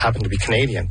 happened to be Canadian,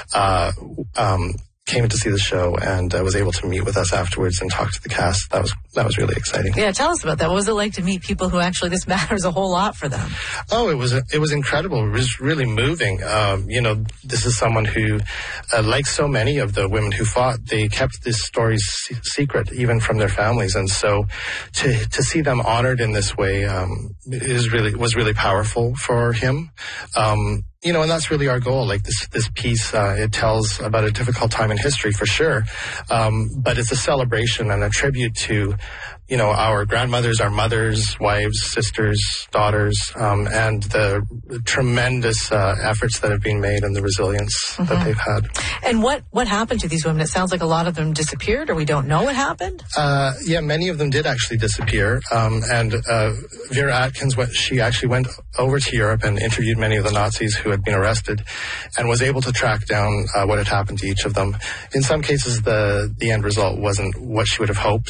came in to see the show and was able to meet with us afterwards and talk to the cast. That was really exciting. Yeah, tell us about that. What was it like to meet people who actually this matters a whole lot for them? Oh, it was incredible. It was really moving. This is someone who, like so many of the women who fought, they kept this story secret even from their families, and so to see them honored in this way was really powerful for him. And that's really our goal. Like this piece, it tells about a difficult time in history for sure, but it's a celebration and a tribute to, our grandmothers, our mothers, wives, sisters, daughters, and the tremendous efforts that have been made and the resilience that they've had. And what happened to these women? It sounds like a lot of them disappeared, or we don't know what happened. Yeah, many of them did actually disappear. And Vera Atkins, she actually went over to Europe and interviewed many of the Nazis who had been arrested, and was able to track down what had happened to each of them. In some cases, the end result wasn't what she would have hoped.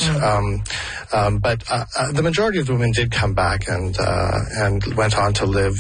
But the majority of the women did come back and went on to live,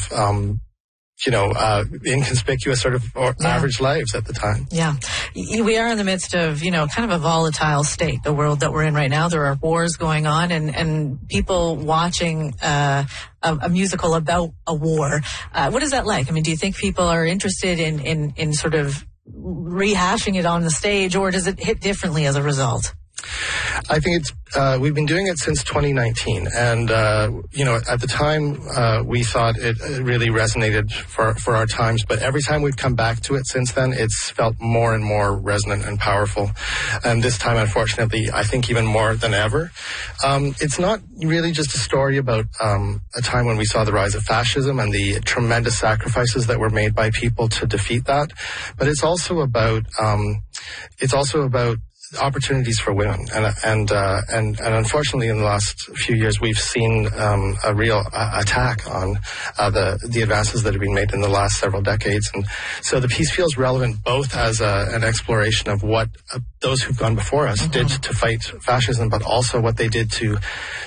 inconspicuous sort of average lives at the time. Yeah. We are in the midst of, kind of a volatile state, the world that we're in right now. There are wars going on and people watching a musical about a war. What is that like? I mean, do you think people are interested in sort of rehashing it on the stage, or does it hit differently as a result? I think we've been doing it since 2019, and at the time we thought it really resonated for our times, but every time we've come back to it since then, it's felt more and more resonant and powerful, and this time, unfortunately, I think even more than ever. It's not really just a story about a time when we saw the rise of fascism and the tremendous sacrifices that were made by people to defeat that, but it's also about opportunities for women, and unfortunately, in the last few years, we've seen a real attack on the advances that have been made in the last several decades, and so the piece feels relevant both as an exploration of what those who've gone before us did to fight fascism, but also what they did to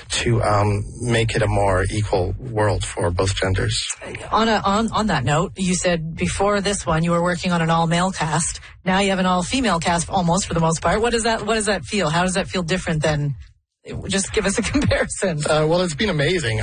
make it a more equal world for both genders. On that note, you said before this one you were working on an all-male cast. Now you have an all-female cast, almost, for the most part. What does that feel? How does that feel different than? Just give us a comparison. Well, it's been amazing.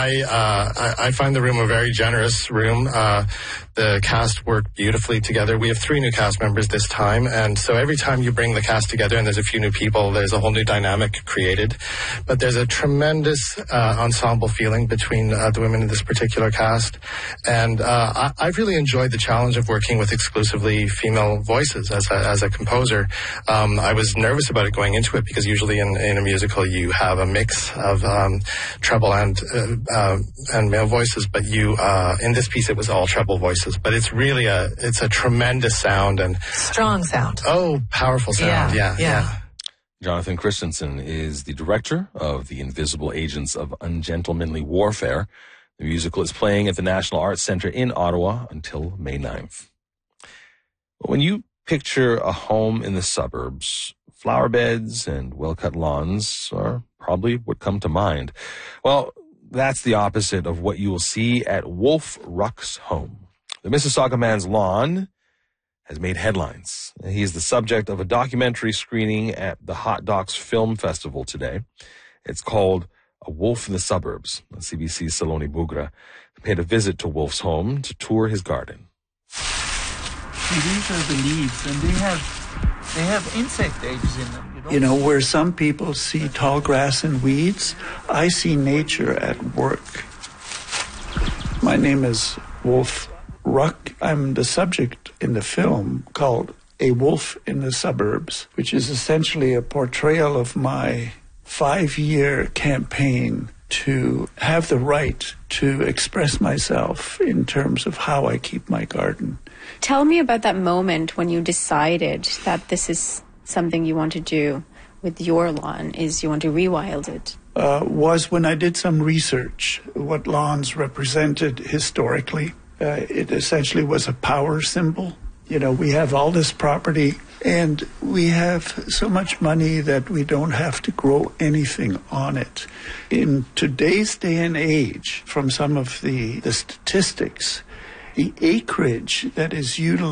I find the room a very generous room. The cast worked beautifully together. We have 3 new cast members this time, and so every time you bring the cast together and there's a few new people, there's a whole new dynamic created. But there's a tremendous ensemble feeling between the women in this particular cast, and I've really enjoyed the challenge of working with exclusively female voices as a composer. I was nervous about it going into it because usually in a musical you have a mix of treble and male voices, but in this piece it was all treble voices. But it's really a tremendous sound and strong sound. Oh, powerful sound. Yeah. Jonathan Christensen is the director of The Invisible Agents of Ungentlemanly Warfare. The musical is playing at the National Arts Centre in Ottawa until May 9th. When you picture a home in the suburbs, flower beds and well-cut lawns are probably what come to mind. Well, that's the opposite of what you will see at Wolf Ruck's home. The Mississauga man's lawn has made headlines. He is the subject of a documentary screening at the Hot Docs Film Festival today. It's called A Wolf in the Suburbs. CBC's Saloni Bugra paid a visit to Wolf's home to tour his garden. These are the leaves, and they have insect eggs in them. Where some people see tall grass and weeds, I see nature at work. My name is Wolf Ruck. I'm the subject in the film called A Wolf in the Suburbs, which is essentially a portrayal of my 5-year campaign to have the right to express myself in terms of how I keep my garden. Tell me about that moment when you decided that this is something you want to do with your lawn, is you want to rewild it. Was when I did some research, what lawns represented historically. It essentially was a power symbol. We have all this property and we have so much money that we don't have to grow anything on it. In today's day and age, from some of the statistics, the acreage that is utilized